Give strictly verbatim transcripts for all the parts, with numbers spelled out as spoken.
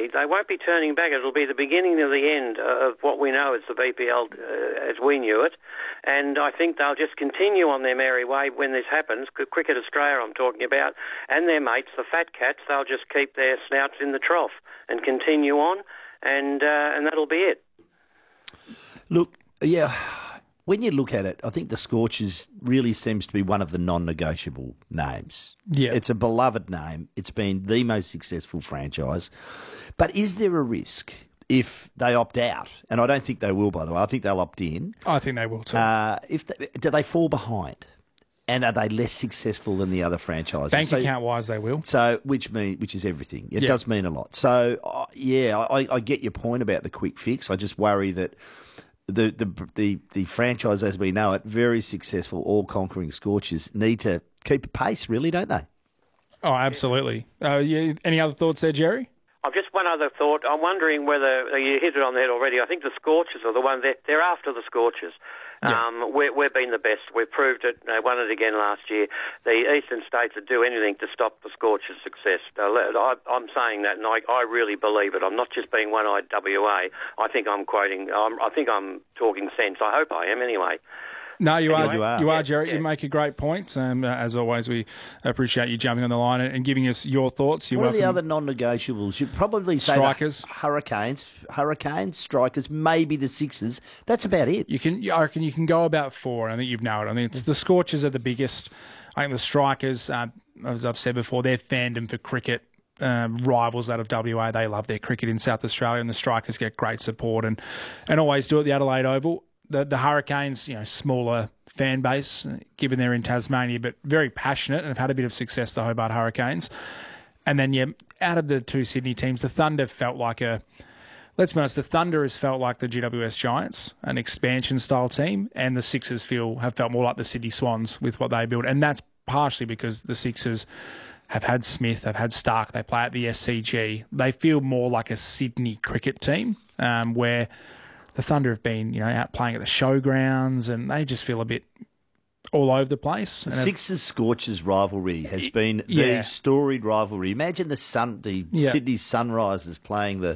way, they won't be turning back. It'll be the beginning of the end of what we know as the B P L uh, as we knew it. And I think they'll just continue on their merry way when this happens. Cricket Australia I'm talking about, and their mates, the fat cats, they'll just keep their snouts in the trough and continue on, and uh, and that'll be it. Look, yeah, when you look at it, I think the Scorchers really seems to be one of the non-negotiable names. Yeah. It's a beloved name. It's been the most successful franchise. But is there a risk if they opt out? And I don't think they will, by the way. I think they'll opt in. I think they will too. Uh, if they, do they fall behind? And are they less successful than the other franchises? Bank so, account wise, they will. So, which mean, which is everything. It Yeah. does mean a lot. So, uh, yeah, I, I get your point about the quick fix. I just worry that the the the, the franchise, as we know it, very successful, all-conquering Scorchers, need to keep a pace, really, don't they? Oh, absolutely. Uh, yeah, any other thoughts there, Jerry? I've just one other thought. I'm wondering whether uh, you hit it on the head already. I think the Scorchers are the one they're, they're after the Scorchers. Yeah. Um, we're, we've been the best. We've proved it. They won it again last year. The eastern states would do anything to stop the Scorchers' success. Uh, I, I'm saying that, and I, I really believe it. I'm not just being one-eyed W A. I think I'm quoting. Um, I think I'm talking sense. I hope I am, anyway. No, you are. Anyway, You are, you are. Jerry. Yeah. You make a great point. Um, uh, as always, we appreciate you jumping on the line and, and giving us your thoughts. You're What are the welcome. other non-negotiables? You'd probably say the Strikers. Hurricanes, Hurricanes, Strikers, maybe the Sixers. That's about it. You can, I reckon, you can go about four. I think you've nailed it. I think it's the Scorchers are the biggest. I think the Strikers, uh, as I've said before, their fandom for cricket. Um, rivals out of W A, they love their cricket in South Australia, and the Strikers get great support and, and always do at the Adelaide Oval. The the Hurricanes, you know, smaller fan base, given they're in Tasmania, but very passionate and have had a bit of success, the Hobart Hurricanes. And then, yeah, out of the two Sydney teams, the Thunder felt like a, let's be honest, the Thunder has felt like the G W S Giants, an expansion-style team, and the Sixers feel have felt more like the Sydney Swans with what they build. And that's partially because the Sixers have had Smith, they've had Stark, they play at the S C G. They feel more like a Sydney cricket team, um, where the Thunder have been, you know, out playing at the showgrounds, and they just feel a bit all over the place. The And Sixers Scorchers rivalry has been yeah. the storied rivalry. Imagine the sun, the Yeah. Sydney Sunrisers playing the,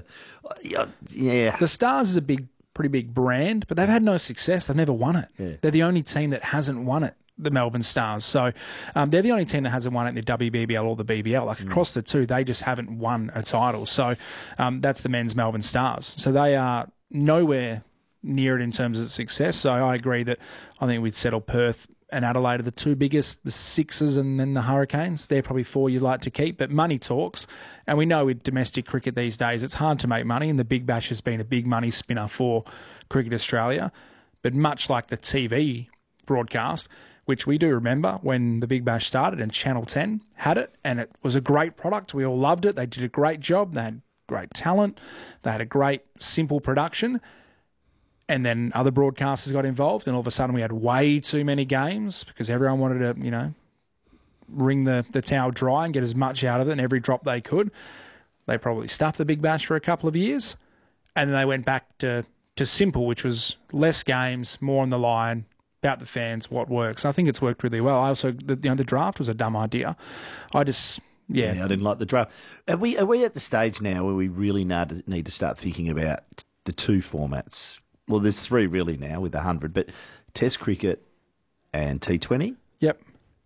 yeah. the Stars is a big, pretty big brand, but they've had no success. They've never won it. Yeah. They're the only team that hasn't won it. The Melbourne Stars. So um, they're the only team that hasn't won it in the W B B L or the B B L. Like across the two, they just haven't won a title. So um, that's the men's Melbourne Stars. So they are nowhere near it in terms of success. So I agree that I think we'd settle Perth and Adelaide are the two biggest, the Sixers and then the Hurricanes. They're probably four you'd like to keep, but money talks. And we know with domestic cricket these days, it's hard to make money, and the Big Bash has been a big money spinner for Cricket Australia. But much like the T V broadcast, which we do remember when the Big Bash started and Channel ten had it, and it was a great product. We all loved it. They did a great job. They had great talent. They had a great, simple production. And then other broadcasters got involved, and all of a sudden we had way too many games because everyone wanted to, you know, wring the, the towel dry and get as much out of it in every drop they could. They probably stuffed the Big Bash for a couple of years, and then they went back to, to simple, which was less games, more on the line, about the fans, what works. I think it's worked really well. I also, the, you know, the draft was a dumb idea. I just, yeah. yeah, I didn't like the draft. Are we, are we at the stage now where we really need to, need to start thinking about the two formats? Well, there's three really now with the one hundred, but Test cricket and T twenty? Yep.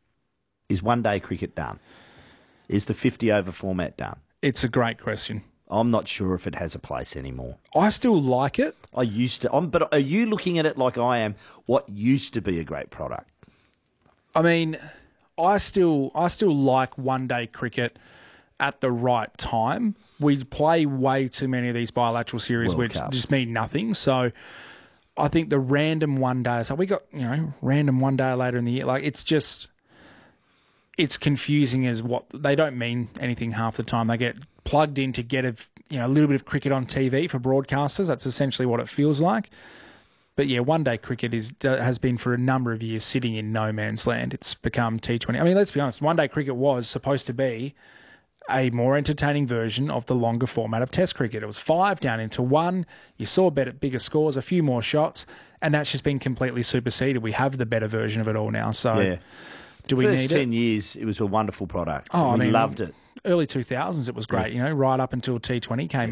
Is one-day cricket done? Is the fifty-over format done? It's a great question. I'm not sure if it has a place anymore. I still like it. I used to, I'm, but are you looking at it like I am, what used to be a great product? I mean, I still I still like one-day cricket at the right time. We play way too many of these bilateral series World which Cup. just mean nothing. So I think the random one day, so we got, you know, random one day later in the year. Like, it's just, it's confusing as what, they don't mean anything half the time. They get plugged in to get a, you know, a little bit of cricket on T V for broadcasters. That's essentially what it feels like. But yeah, one-day cricket is has been for a number of years sitting in no man's land. It's become T twenty. I mean, let's be honest, one-day cricket was supposed to be a more entertaining version of the longer format of Test cricket. It was five down into one. You saw better, bigger scores, a few more shots, and that's just been completely superseded. We have the better version of it all now. So Yeah. do we First need ten it? years, it was a wonderful product. Oh, I we mean, loved it. Early two thousands, it was great, you know, right up until T twenty came